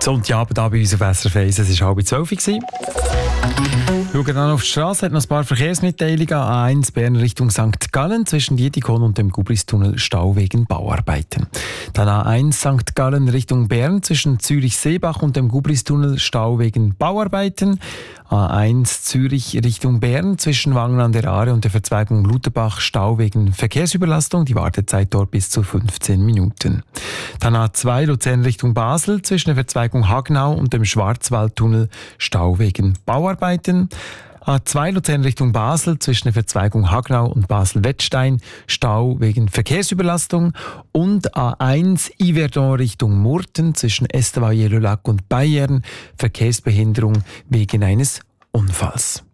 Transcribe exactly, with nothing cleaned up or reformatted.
Sonntagabend bei uns auf S R F eins, es war halb zwölf. Schauen dann auf die Straße, hat noch ein paar Verkehrsmitteilungen. A eins Bern Richtung Sankt Gallen zwischen Dietikon und dem Gubristunnel Stau wegen Bauarbeiten. Dann A eins Sankt Gallen Richtung Bern zwischen Zürich-Seebach und dem Gubristunnel Stau wegen Bauarbeiten. A eins Zürich Richtung Bern zwischen Wangen an der Aare und der Verzweigung Lutherbach Stau wegen Verkehrsüberlastung. Die Wartezeit dort bis zu fünfzehn Minuten. Dann A zwei Luzern Richtung Basel zwischen der Verzweigung Hagenau und dem Schwarzwaldtunnel Stau wegen Bauarbeiten. A zwei Luzern Richtung Basel zwischen der Verzweigung Hagenau und Basel-Wettstein Stau wegen Verkehrsüberlastung. Und A eins Yverdon Richtung Murten zwischen Estavayer-le-Lac und Bayern Verkehrsbehinderung wegen eines Unfalls.